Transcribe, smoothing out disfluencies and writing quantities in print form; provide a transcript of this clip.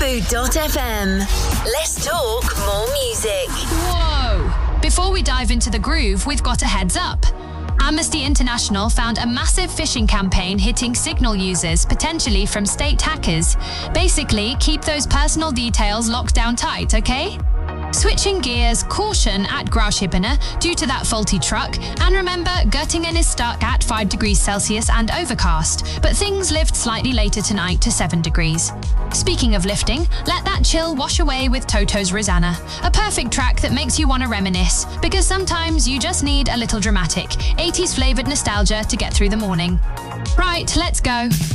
Mood.fm. Let's talk more music. Whoa! Before we dive into the groove, we've got a heads up. Amnesty International found a massive phishing campaign hitting Signal users, potentially from state hackers. Basically, keep those personal details locked down tight, okay? Switching gears, caution at Grauschippener due to that faulty truck, and remember, Göttingen is stuck at 5 degrees Celsius and overcast, but things lift slightly later tonight to 7 degrees. Speaking of lifting, let that chill wash away with Toto's Rosanna, a perfect track that makes you want to reminisce, because sometimes you just need a little dramatic, 80s flavoured nostalgia to get through the morning. Right, let's go.